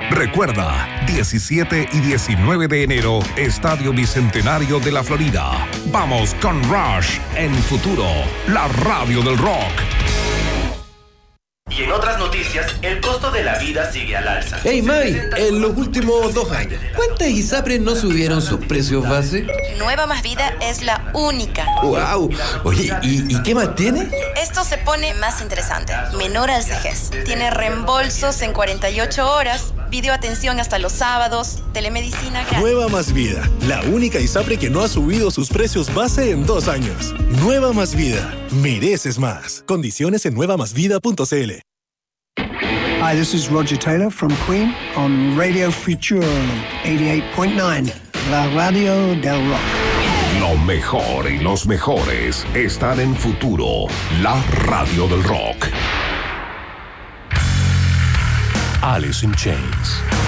Recuerda, 17 y 19 de enero, Estadio Bicentenario de la Florida. Vamos con Rush en Futuro, la radio del rock. Y en otras noticias, el costo de la vida sigue al alza. Hey May, en los últimos 2 años, ¿cuántas ISAPRES no subieron sus precios base? Nueva Más Vida es la única. ¡Wow! Oye, ¿y qué más tiene? Esto se pone más interesante. Menor al CEGES. Tiene reembolsos en 48 horas, videoatención hasta los sábados, telemedicina gratis. Nueva Más Vida, la única ISAPRE que no ha subido sus precios base en 2 años. Nueva Más Vida, mereces más. Condiciones en nuevamásvida.cl. Hi, this is Roger Taylor from Queen on Radio Future 88.9, la radio del rock. Lo mejor y los mejores están en Futuro, la radio del rock. Alice in Chains.